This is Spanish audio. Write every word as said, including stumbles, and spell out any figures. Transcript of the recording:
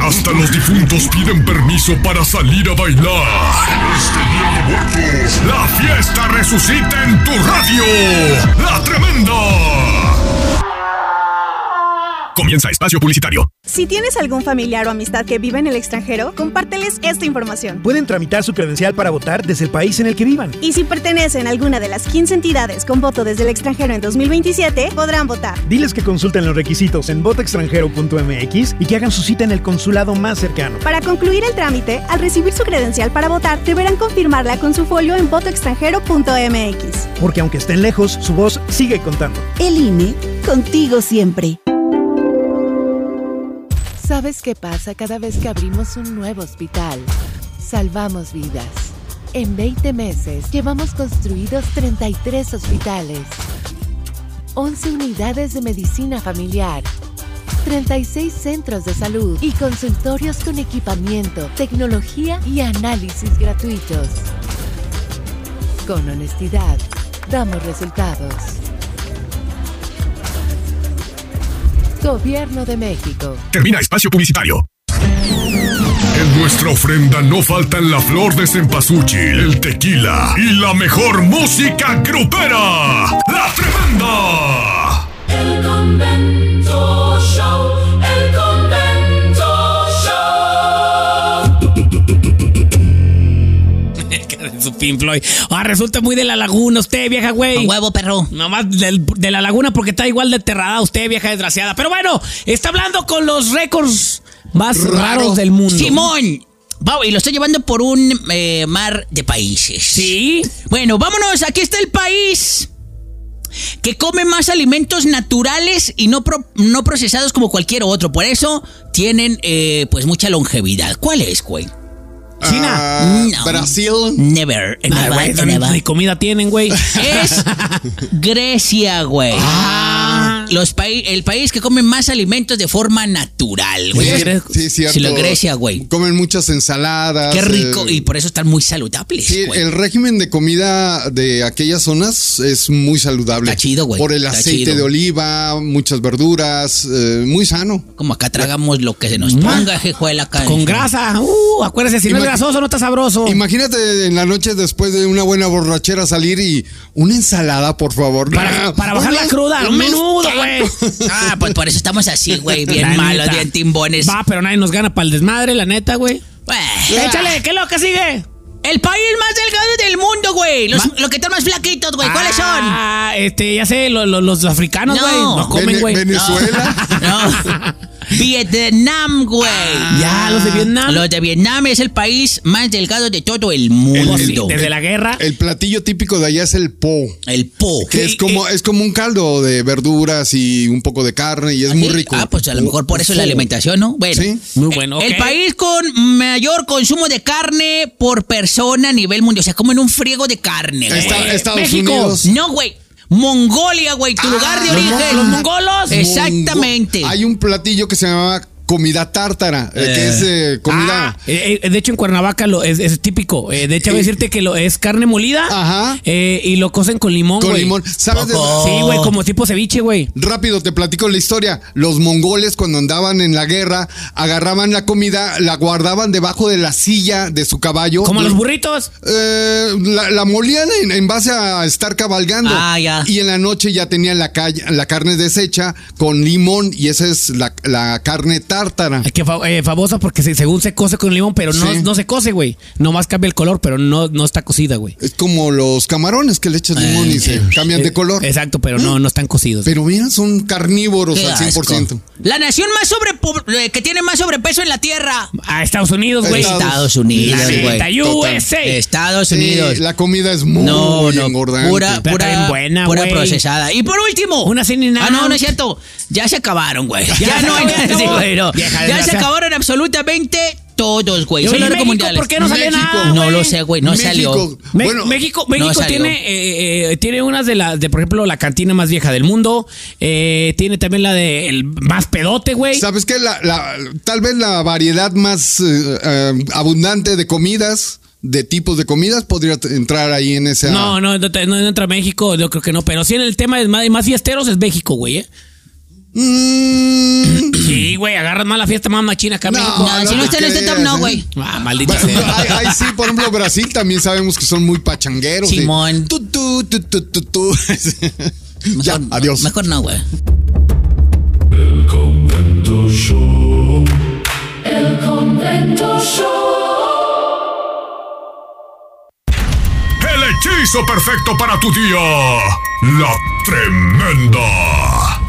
Hasta los difuntos piden permiso para salir a bailar. Este Día de Muertos, la fiesta resucita en tu radio. La Tremenda. Comienza espacio publicitario. Si tienes algún familiar o amistad que vive en el extranjero, compárteles esta información. Pueden tramitar su credencial para votar desde el país en el que vivan. Y si pertenecen a alguna de las quince entidades con voto desde el extranjero en dos mil veintisiete, podrán votar. Diles que consulten los requisitos en voto extranjero punto m x y que hagan su cita en el consulado más cercano. Para concluir el trámite, al recibir su credencial para votar, deberán confirmarla con su folio en voto extranjero punto m x. Porque aunque estén lejos, su voz sigue contando. El I N E, contigo siempre. ¿Sabes qué pasa cada vez que abrimos un nuevo hospital? Salvamos vidas. En veinte meses llevamos construidos treinta y tres hospitales, once unidades de medicina familiar, treinta y seis centros de salud y consultorios con equipamiento, tecnología y análisis gratuitos. Con honestidad, damos resultados. Gobierno de México. Termina espacio publicitario. En nuestra ofrenda no faltan la flor de cempasúchil, el tequila y la mejor música grupera. ¡La Tremenda! El Convento Show. El Convento Show. Su Pink Floyd. Ah, resulta muy de la laguna usted, vieja güey. A huevo, perro. Nomás de, de la laguna porque está igual de aterrada usted, vieja desgraciada. Pero bueno, está hablando con los récords más Raro. raros del mundo. Simón. Y lo estoy llevando por un eh, mar de países. Sí. Bueno, vámonos. Aquí está el país que come más alimentos naturales y no, pro, no procesados como cualquier otro. Por eso tienen eh, pues mucha longevidad. ¿Cuál es, güey? China. Uh, no. Brasil. Never. Nah, güey, never. Ni comida tienen, güey. Es Grecia, güey. Ah. Los pa- el país que come más alimentos de forma natural, güey. Sí, sí, cierto. Si lo Grecia, güey. Comen muchas ensaladas. Qué rico. Eh, y por eso están muy saludables, sí, güey. el régimen de comida de aquellas zonas es muy saludable. Está chido, güey. Por el Está aceite chido. de oliva, muchas verduras, eh, muy sano. Como acá tragamos lo que se nos ponga, jejuela acá. Con grasa. Uh, acuérdese, si Imag- no es grasoso, no está sabroso. Imagínate en la noche después de una buena borrachera salir y una ensalada, por favor. Para, para bajar la cruda, un menudo, güey. Ah, pues por eso estamos así, güey. Bien la malos, neta. Bien timbones. Va, pero nadie nos gana para el desmadre, la neta, güey. Bah. Échale, ¿qué es lo que sigue? El país más delgado del mundo, güey. Los, los que están más flaquitos, güey. ¿Cuáles son? Ah, este, ya sé, lo, lo, los africanos, güey. No. no comen, güey. ¿Venezuela? No. no. Vietnam, güey. Ah, ya, los de Vietnam. Los de Vietnam es el país más delgado de todo el mundo. El, el, desde la guerra. El platillo típico de allá es el po. El po. Que es como, es como un caldo de verduras y un poco de carne y es ¿Ah, muy sí? rico. Ah, pues a lo mejor por eso es la alimentación, ¿no? Bueno. Sí. Muy bueno. El okay. país con mayor consumo de carne por persona a nivel mundial. O sea, comen un friego de carne, güey. Está, Estados México. Unidos. No, güey. Mongolia, güey, tu ah, lugar de origen. Los, los mongolos. Exactamente. Mongo- Hay un platillo que se llama comida tártara, eh, que es eh, comida... Ah, eh, de hecho, en Cuernavaca lo, es, es típico. Eh, de hecho, voy a decirte que lo, es carne molida. Ajá. Eh, y lo cocen con limón, Con güey. limón. ¿Sabes de... Sí, güey, como tipo ceviche, güey. Rápido, te platico la historia. Los mongoles, cuando andaban en la guerra, agarraban la comida, la guardaban debajo de la silla de su caballo. Como a los burritos. Eh, la, la molían en, en base a estar cabalgando. Ah, ya. Y en la noche ya tenían la, ca- la carne deshecha con limón y esa es la, la carne tártara. Que fa- eh, famosa porque se, según se cose con limón, pero no, Sí. no se cose, güey. Nomás cambia el color, pero no, no está cocida, güey. Es como los camarones que le echas limón Eh, y se eh, cambian de eh, color. Exacto, pero no, no están cocidos. Pero mira, son carnívoros Qué al cien por ciento. asco. La nación más sobre que tiene más sobrepeso en la tierra. A Estados Unidos, güey. Estados- Estados Unidos, La güey. neta, U S A. Estados Sí, Unidos. la comida es muy No, no, engordante. pura, Pero está pura, bien buena, pura güey. procesada. Y por último, Una sin ni nada. Ah, no, no es cierto. Ya se acabaron, güey. Ya, Ya se no hay acabó, nada. Sí, güey, no. Vieja Ya se desgraciada. acabaron absolutamente todos, güey. ¿Y Son los México mundiales. por qué no salió México. nada, No güey? lo sé, güey. No México. salió. Me- Bueno, México, no México salió. tiene eh, eh, tiene unas de las de por ejemplo la cantina más vieja del mundo, eh, tiene también la de el más pedote, güey. ¿Sabes qué? La, la, tal vez la variedad más eh, eh, abundante de comidas, de tipos de comidas, podría t- entrar ahí en esa... No, no, no, no, no entra México, yo creo que no, pero sí en el tema de más, más fiesteros es México, güey, ¿eh? Mm. Sí, güey, agarras más la fiesta más machina acá en No, México. No, si no está en este top, no, güey. Ah, maldita Bueno, sea. ahí, ahí sí, por ejemplo, Brasil también sabemos que son muy pachangueros. de Simón. Tu, tu, tu, tu, tu, tu. Ya, Mejor- adiós. Mejor no, güey. El Convento Show. El Convento Show. El hechizo perfecto para tu día. La Tremenda.